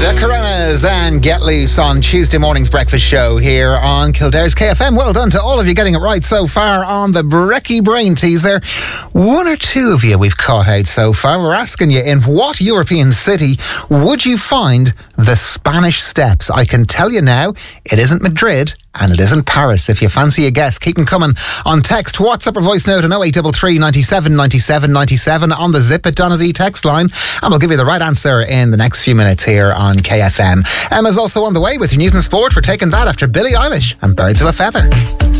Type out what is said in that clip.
The Coronas and Get Loose on Tuesday morning's breakfast show here on Kildare's KFM. Well done to all of you getting it right so far on the Brecky Brain teaser. One or two of you we've caught out so far. We're asking you, in what European city would you find the Spanish Steps? I can tell you now, it isn't Madrid and it isn't Paris. If you fancy a guess, keep them coming on text, WhatsApp or voice note on 0833 97 97 97 on the Zip It Donady text line, and we'll give you the right answer in the next few minutes here on KFM. Emma's also on the way with your news and sport. We're taking that after Billie Eilish and Birds of a Feather.